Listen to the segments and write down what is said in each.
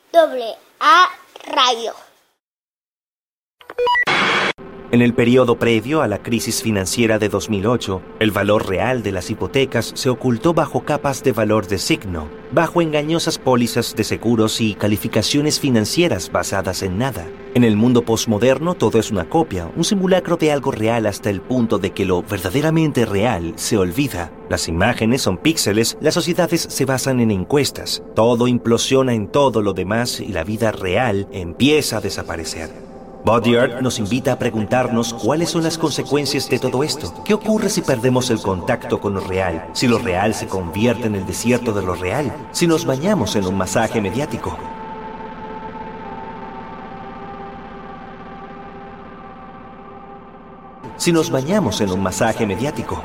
AA Radio. En el periodo previo a la crisis financiera de 2008, el valor real de las hipotecas se ocultó bajo capas de valor de signo, bajo engañosas pólizas de seguros y calificaciones financieras basadas en nada. En el mundo postmoderno todo es una copia, un simulacro de algo real hasta el punto de que lo verdaderamente real se olvida. Las imágenes son píxeles, las sociedades se basan en encuestas, todo implosiona en todo lo demás y la vida real empieza a desaparecer. Baudrillard nos invita a preguntarnos cuáles son las consecuencias de todo esto. ¿Qué ocurre si perdemos el contacto con lo real? Si lo real se convierte en el desierto de lo real. Si nos bañamos en un masaje mediático. Si nos bañamos en un masaje mediático.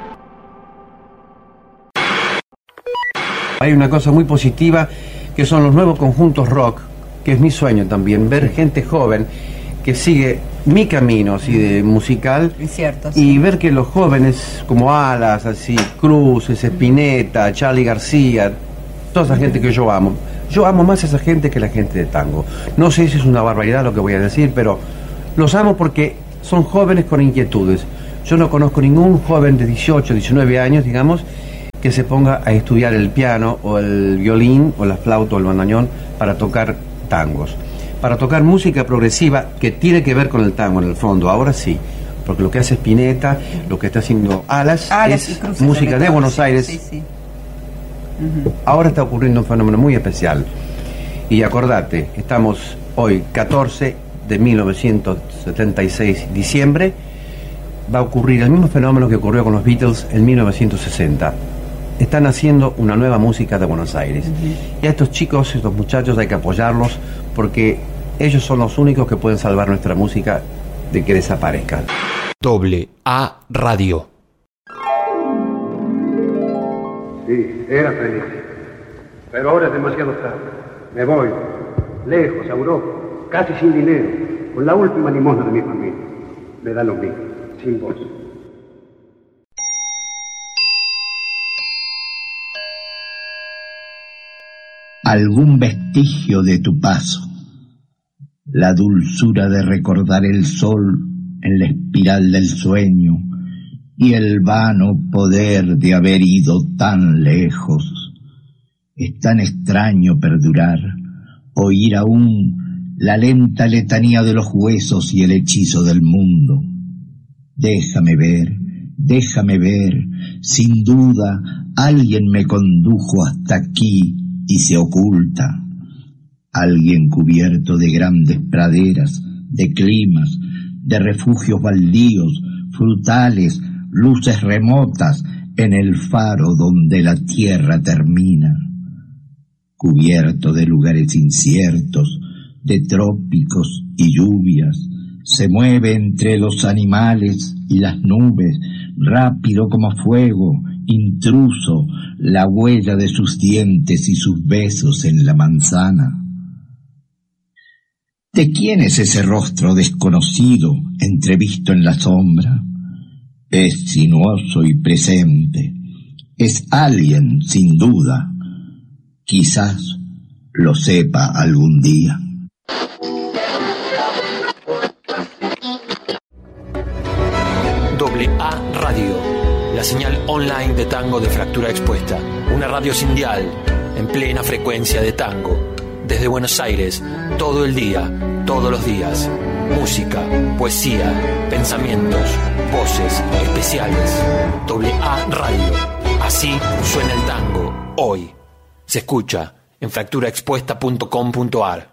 Hay una cosa muy positiva que son los nuevos conjuntos rock, que es mi sueño también, ver gente joven que sigue mi camino así de musical. Cierto, y ver que los jóvenes como Alas, así Cruces, Spinetta, Charly García, toda esa gente que yo amo más a esa gente que la gente de tango. No sé si es una barbaridad lo que voy a decir, pero los amo porque son jóvenes con inquietudes. Yo no conozco ningún joven de 18, 19 años, digamos, que se ponga a estudiar el piano o el violín o la flauta o el bandoneón para tocar tangos, para tocar música progresiva que tiene que ver con el tango en el fondo. Ahora sí, porque lo que hace Spinetta, lo que está haciendo Alas es música de Buenos Aires. Sí. Ahora está ocurriendo un fenómeno muy especial. Y acordate, estamos hoy 14 de 1976, diciembre, va a ocurrir el mismo fenómeno que ocurrió con los Beatles en 1960. Están haciendo una nueva música de Buenos Aires. Y a estos chicos, estos muchachos, hay que apoyarlos porque ellos son los únicos que pueden salvar nuestra música de que desaparezca. AA Radio. Sí, era feliz. Pero ahora es demasiado tarde. Me voy, lejos, a Europa, casi sin dinero, con la última limosna de mi familia. Me da lo mismo, sin voz. Algún vestigio de tu paso, la dulzura de recordar el sol en la espiral del sueño y el vano poder de haber ido tan lejos. Es tan extraño perdurar, oír aún la lenta letanía de los huesos y el hechizo del mundo. Déjame ver, sin duda alguien me condujo hasta aquí y se oculta. Alguien cubierto de grandes praderas, de climas, de refugios baldíos, frutales, luces remotas en el faro donde la tierra termina. Cubierto de lugares inciertos, de trópicos y lluvias, se mueve entre los animales y las nubes, rápido como fuego, intruso, la huella de sus dientes y sus besos en la manzana. ¿De quién es ese rostro desconocido, entrevisto en la sombra? Es sinuoso y presente, es alguien sin duda, quizás lo sepa algún día. AA Radio, la señal online de tango de Fractura Expuesta, una radio sin dial, en plena frecuencia de tango, desde Buenos Aires, todo el día, todos los días, música, poesía, pensamientos, voces especiales, AA Radio, así suena el tango, hoy, se escucha en fracturaexpuesta.com.ar.